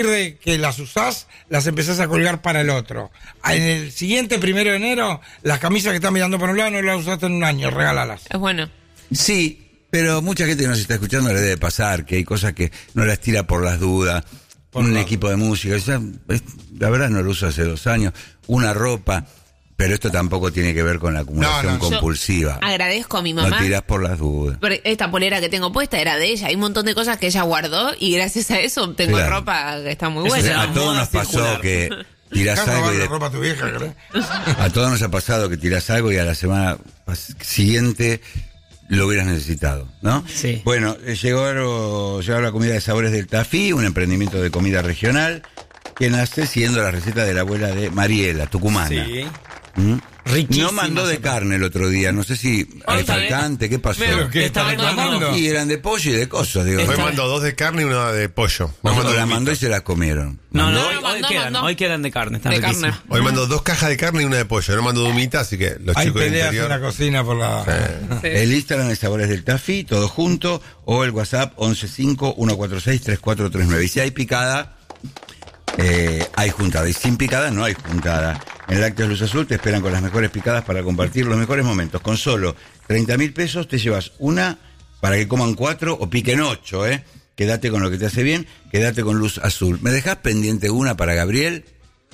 de que las usás, las empezás a colgar para el otro. En el siguiente 1 de enero, las camisas que están mirando por un lado no las usaste en un año, regálalas. Es bueno. Sí, pero mucha gente que nos está escuchando le debe pasar que hay cosas que no las tira por las dudas. Un equipo de música, la verdad no lo uso hace 2 años. Una ropa, pero esto tampoco tiene que ver con la acumulación compulsiva. Yo agradezco a mi mamá. No tirás por las dudas. Esta polera que tengo puesta era de ella. Hay un montón de cosas que ella guardó y gracias a eso tengo ropa que está muy buena. A todos nos pasó que tirás algo y ropa a tu vieja, ¿crees? A todos nos ha pasado que tirás algo y a la semana siguiente lo hubieras necesitado, ¿no? Sí. Bueno, llegó la comida de sabores del Tafí, un emprendimiento de comida regional que nace siguiendo la receta de la abuela de Mariela, tucumana. Sí. Riquísima. No mandó de carne el otro día, no sé si hay faltante, ¿qué pasó? ¿Pero qué está reclamando? Y eran de pollo y de cosas, digo. Hoy mandó 2 de carne y 1 de pollo. La mandó y se las comieron. No, mandó. hoy quedan de carne, están De riquísimas. carne. Hoy mandó 2 cajas de carne y 1 de pollo. No mandó de humita, así que los Hay chicos del peleas en interior. la cocina por la... Sí. El Instagram es Sabores del Tafí, todo junto, o el WhatsApp 115-146-3439. Y si hay picada, hay juntada. Y sin picada no hay juntada. En Lácteos Luz Azul te esperan con las mejores picadas para compartir los mejores momentos. Con solo 30.000 pesos te llevas una para que coman 4 o piquen 8, ¿eh? Quédate con lo que te hace bien, quédate con Luz Azul. ¿Me dejás pendiente una para Gabriel?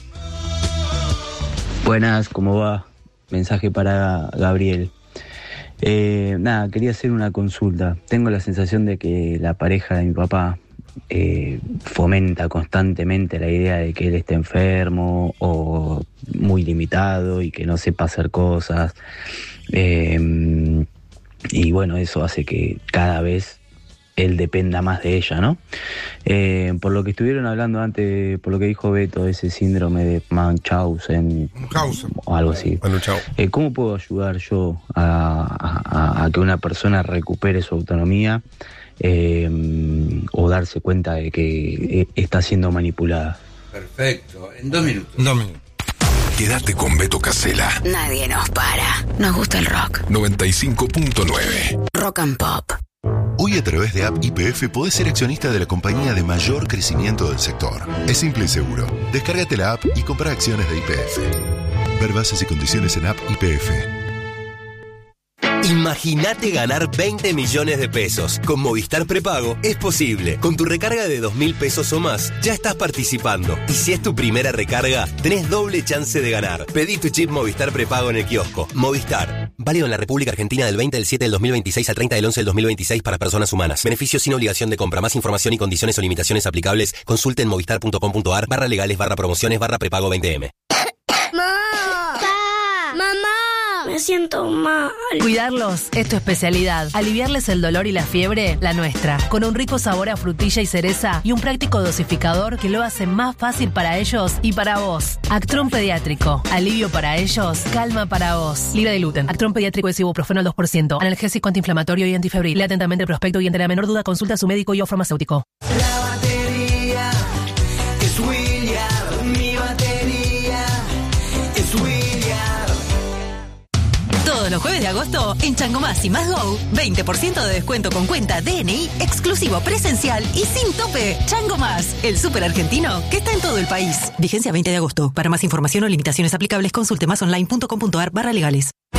Buenas, ¿cómo va? Mensaje para Gabriel. Quería hacer una consulta. Tengo la sensación de que la pareja de mi papá fomenta constantemente la idea de que él está enfermo o muy limitado y que no sepa hacer cosas. Y bueno, eso hace que cada vez él dependa más de ella, ¿no? Por lo que estuvieron hablando antes, por lo que dijo Beto, ese síndrome de Munchausen o algo así. ¿Cómo puedo ayudar yo a que una persona recupere su autonomía o darse cuenta de que está siendo manipulada? Perfecto, en 2 minutos. Quédate con Beto Casella. Nadie nos para. Nos gusta el rock. 95.9. Rock and Pop. Hoy a través de App YPF podés ser accionista de la compañía de mayor crecimiento del sector. Es simple y seguro. Descárgate la app y compra acciones de YPF. Ver bases y condiciones en App YPF. Imagínate ganar 20 millones de pesos. Con Movistar Prepago es posible. Con tu recarga de 2.000 pesos o más, ya estás participando. Y si es tu primera recarga, tenés doble chance de ganar. Pedí tu chip Movistar Prepago en el kiosco. Movistar. Válido en la República Argentina del 20 del 7 del 2026 al 30 del 11 del 2026 para personas humanas. Beneficios sin obligación de compra. Más información y condiciones o limitaciones aplicables. Consulte en movistar.com.ar/legales/prepago 20M. Me siento mal. Cuidarlos es tu especialidad. Aliviarles el dolor y la fiebre, la nuestra. Con un rico sabor a frutilla y cereza y un práctico dosificador que lo hace más fácil para ellos y para vos. Actron Pediátrico. Alivio para ellos, calma para vos. Libre de gluten. Actron Pediátrico es ibuprofeno al 2%. Analgésico antiinflamatorio y antifebril. Lea atentamente el prospecto y ante la menor duda consulta a su médico y o farmacéutico. La batería es William. Mi batería es William. Todos los jueves de agosto, en Chango Más y Más Go, 20% de descuento con cuenta DNI, exclusivo, presencial y sin tope. Chango Más, el súper argentino que está en todo el país. Vigencia 20 de agosto. Para más información o limitaciones aplicables, consulte másonline.com.ar/legales.